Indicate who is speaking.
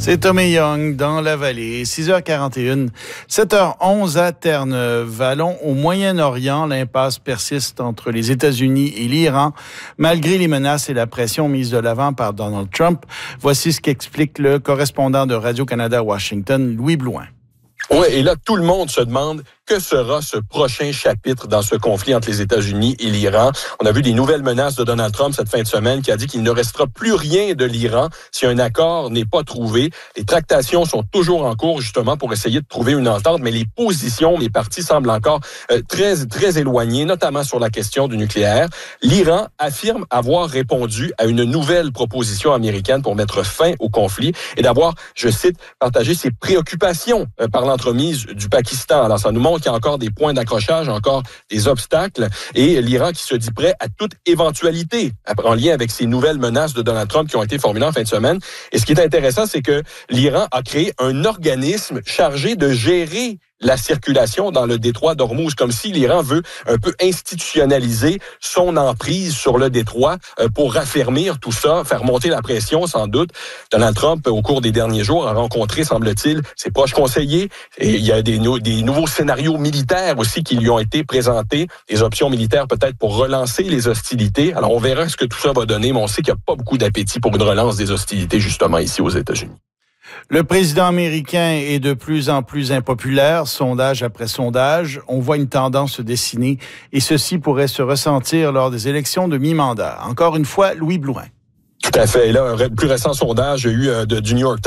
Speaker 1: C'est Tommy Young dans la vallée, 6h41, 7h11 à Terre-Neuve. Allons au Moyen-Orient, l'impasse persiste entre les États-Unis et l'Iran, malgré les menaces et la pression mise de l'avant par Donald Trump. Voici ce qu'explique le correspondant de Radio-Canada à Washington, Louis Blouin.
Speaker 2: Oui, et là, tout le monde se demande que sera ce prochain chapitre dans ce conflit entre les États-Unis et l'Iran. On a vu des nouvelles menaces de Donald Trump cette fin de semaine qui a dit qu'il ne restera plus rien de l'Iran si un accord n'est pas trouvé. Les tractations sont toujours en cours justement pour essayer de trouver une entente, mais les positions des parties semblent encore très éloignées, notamment sur la question du nucléaire. L'Iran affirme avoir répondu à une nouvelle proposition américaine pour mettre fin au conflit et d'avoir, je cite, partagé ses préoccupations par l'entremise du Pakistan. Alors, ça nous montre qu'il y a encore des points d'accrochage, encore des obstacles, et l'Iran qui se dit prêt à toute éventualité en lien avec ces nouvelles menaces de Donald Trump qui ont été formulées en fin de semaine. Et ce qui est intéressant, c'est que l'Iran a créé un organisme chargé de gérer la circulation dans le détroit d'Ormuz, comme si l'Iran veut un peu institutionnaliser son emprise sur le détroit pour raffermir tout ça, faire monter la pression sans doute. Donald Trump, au cours des derniers jours, a rencontré, semble-t-il, ses proches conseillers. Et il y a des nouveaux scénarios militaires aussi qui lui ont été présentés, des options militaires peut-être pour relancer les hostilités. Alors on verra ce que tout ça va donner, mais on sait qu'il n'y a pas beaucoup d'appétit pour une relance des hostilités justement ici aux États-Unis.
Speaker 1: Le président américain est de plus en plus impopulaire, sondage après sondage. On voit une tendance se dessiner et ceci pourrait se ressentir lors des élections de mi-mandat. Encore une fois, Louis Blouin.
Speaker 2: Tout à fait. Et là, un plus récent sondage du New York Times